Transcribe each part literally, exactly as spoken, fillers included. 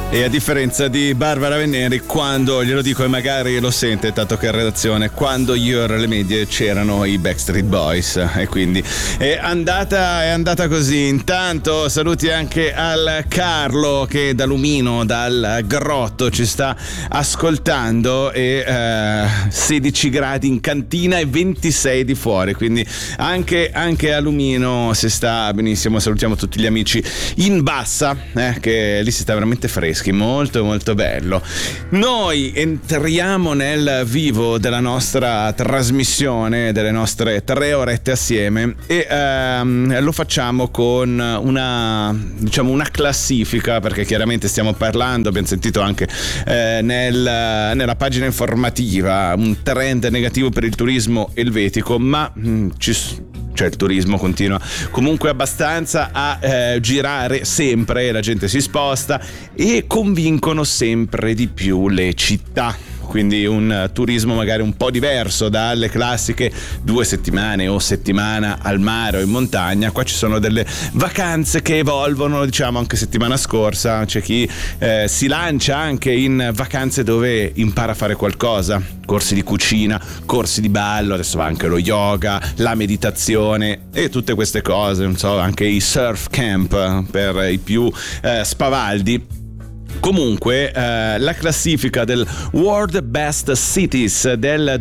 E a differenza di Barbara Veneri, quando glielo dico e magari lo sente, tanto che in redazione, quando io ero alle medie c'erano i Backstreet Boys, e quindi è andata, è andata così. Intanto saluti anche al Carlo che da Lumino, dal Grotto, ci sta ascoltando, e eh, sedici gradi in cantina e ventisei di fuori, quindi anche, anche a Lumino si sta benissimo. Salutiamo tutti gli amici in Bassa, eh, che lì si sta veramente freschi, molto molto bello. Noi entriamo nel vivo della nostra trasmissione, delle nostre tre orette assieme, e ehm, lo facciamo con una, diciamo, una classifica, perché chiaramente stiamo parlando, abbiamo sentito anche eh, nel, nella pagina informativa un trend negativo per il turismo elvetico, ma mh, ci cioè il turismo continua comunque abbastanza a eh, girare sempre, la gente si sposta e convincono sempre di più le città. Quindi un turismo magari un po' diverso dalle classiche due settimane o settimana al mare o in montagna. Qua ci sono delle vacanze che evolvono, diciamo. Anche settimana scorsa c'è chi eh, si lancia anche in vacanze dove impara a fare qualcosa, corsi di cucina, corsi di ballo, adesso va anche lo yoga, la meditazione e tutte queste cose, non so, anche i surf camp per i più eh, spavaldi. Comunque eh, la classifica del World Best Cities del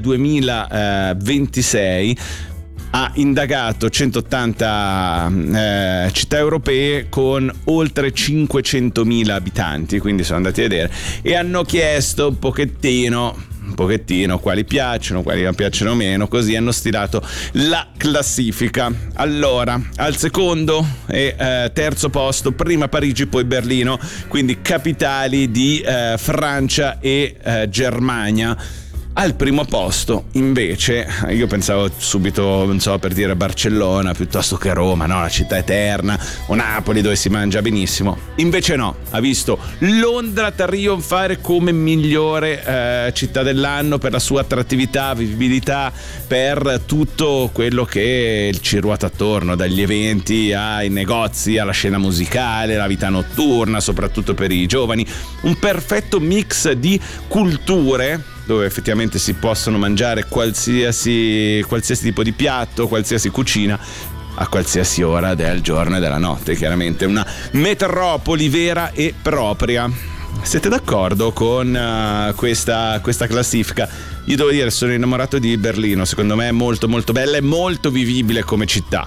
duemilaventisei ha indagato centottanta eh, città europee con oltre cinquecentomila abitanti, quindi sono andati a vedere e hanno chiesto un pochettino un pochettino quali piacciono, quali non piacciono meno, così hanno stilato la classifica. Allora, al secondo e eh, terzo posto, prima Parigi poi Berlino, quindi capitali di eh, Francia e eh, Germania. Al primo posto invece io pensavo subito, non so, per dire Barcellona piuttosto che Roma, no, la città eterna, o Napoli dove si mangia benissimo. Invece no, ha visto Londra trionfare come migliore eh, città dell'anno per la sua attrattività, vivibilità, per tutto quello che ci ruota attorno, dagli eventi ai negozi, alla scena musicale, la vita notturna, soprattutto per i giovani. Un perfetto mix di culture, dove effettivamente si possono mangiare qualsiasi, qualsiasi tipo di piatto, qualsiasi cucina, a qualsiasi ora del giorno e della notte. Chiaramente una metropoli vera e propria. Siete d'accordo con uh, questa, questa classifica? Io devo dire, sono innamorato di Berlino, secondo me è molto molto bella e molto vivibile come città.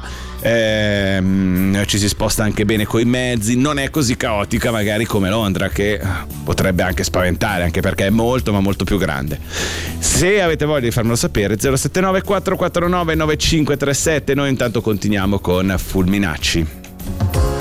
Ehm, ci si sposta anche bene coi mezzi, non è così caotica magari come Londra, che potrebbe anche spaventare, anche perché è molto ma molto più grande. Se avete voglia di farmelo sapere, zero sette nove quattro quattro nove nove cinque tre sette. Noi intanto continuiamo con Fulminacci.